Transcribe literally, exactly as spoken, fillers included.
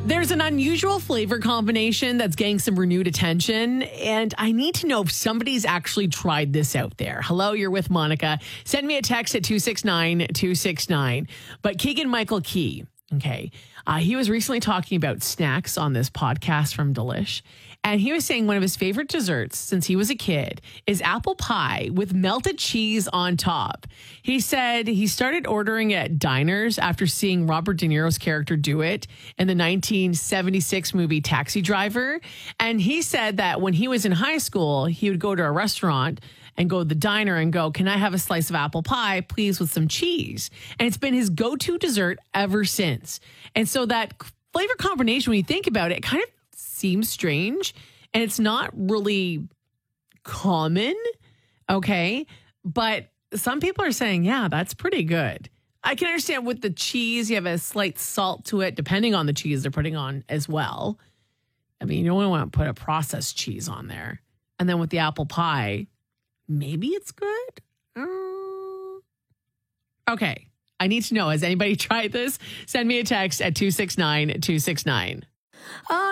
There's an unusual flavor combination that's getting some renewed attention, and I need to know if somebody's actually tried this out there. Hello, you're with Monica. Send me a text at two six nine two six nine. But Keegan-Michael Key, okay, uh, he was recently talking about snacks on this podcast from Delish, and he was saying one of his favorite desserts since he was a kid is apple pie with melted cheese on top. He said he started ordering at diners after seeing Robert De Niro's character do it in the nineteen seventy-six movie Taxi Driver. And he said that when he was in high school, he would go to a restaurant and go to the diner and go, "Can I have a slice of apple pie, please, with some cheese?" And it's been his go-to dessert ever since. And so that flavor combination, when you think about it, it kind of seems strange, and it's not really common, okay? But some people are saying, yeah, that's pretty good. I can understand with the cheese, you have a slight salt to it, depending on the cheese they're putting on as well. I mean, you don't want to put a processed cheese on there. And then with the apple pie, maybe it's good. Uh, okay. I need to know, has anybody tried this? Send me a text at two six nine two six nine.